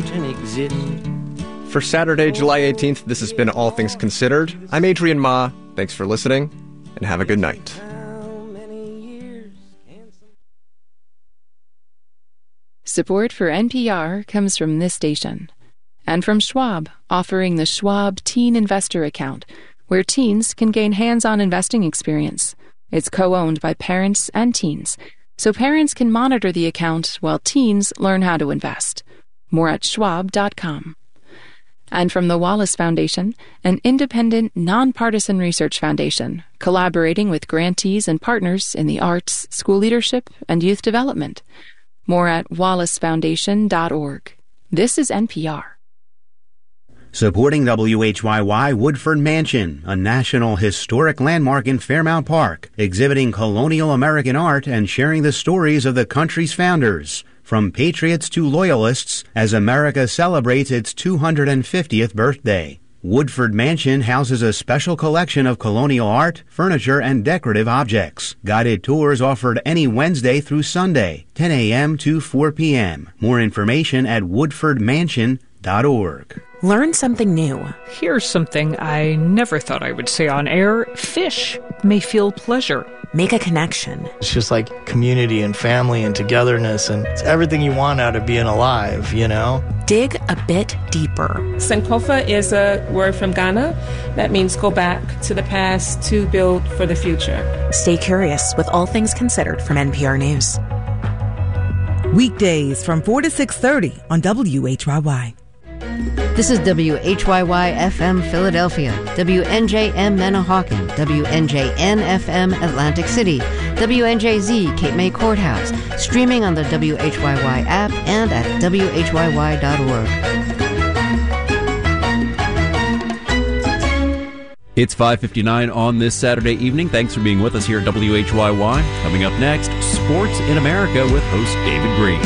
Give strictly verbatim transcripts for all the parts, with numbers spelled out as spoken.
out and exist. For Saturday, July eighteenth, this has been All Things Considered. I'm Adrian Ma. Thanks for listening, and have a good night. Support for N P R comes from this station. And from Schwab, offering the Schwab Teen Investor Account, where teens can gain hands-on investing experience. It's co-owned by parents and teens, so parents can monitor the account while teens learn how to invest. More at schwab dot com. And from the Wallace Foundation, an independent, nonpartisan research foundation, collaborating with grantees and partners in the arts, school leadership, and youth development. More at wallace foundation dot org. This is N P R. Supporting W H Y Y Woodford Mansion, a national historic landmark in Fairmount Park, exhibiting colonial American art and sharing the stories of the country's founders, from patriots to loyalists, as America celebrates its two hundred fiftieth birthday. Woodford Mansion houses a special collection of colonial art, furniture, and decorative objects. Guided tours offered any Wednesday through Sunday, ten a.m. to four p.m. More information at woodford mansion dot org. Learn something new. Here's something I never thought I would say on air. Fish may feel pleasure. Make a connection. It's just like community and family and togetherness, and it's everything you want out of being alive, you know? Dig a bit deeper. Sankofa is a word from Ghana that means go back to the past to build for the future. Stay curious with All Things Considered from N P R News. Weekdays from four to six thirty on W H Y Y. This is W H Y Y F M Philadelphia, W N J M Manahawkin, W N J N F M Atlantic City, W N J Z Cape May Courthouse, streaming on the W H Y Y app and at w h y y dot org. It's five fifty-nine on this Saturday evening. Thanks for being with us here at W H Y Y. Coming up next, Sports in America with host David Green.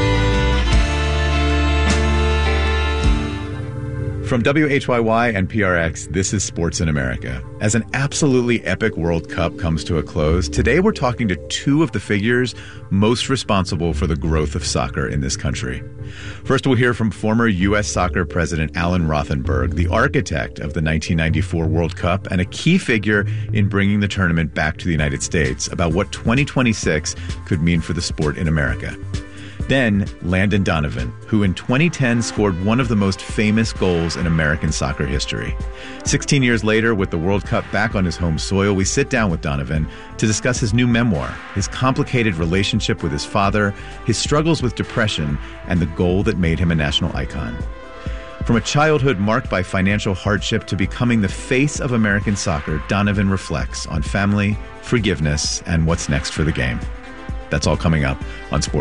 From W H Y Y and P R X, this is Sports in America. As an absolutely epic World Cup comes to a close, today we're talking to two of the figures most responsible for the growth of soccer in this country. First, we'll hear from former U S Soccer President Alan Rothenberg, the architect of the nineteen ninety-four World Cup and a key figure in bringing the tournament back to the United States, about what twenty twenty-six could mean for the sport in America. Then, Landon Donovan, who in twenty ten scored one of the most famous goals in American soccer history. sixteen years later, with the World Cup back on his home soil, we sit down with Donovan to discuss his new memoir, his complicated relationship with his father, his struggles with depression, and the goal that made him a national icon. From a childhood marked by financial hardship to becoming the face of American soccer, Donovan reflects on family, forgiveness, and what's next for the game. That's all coming up on Sports.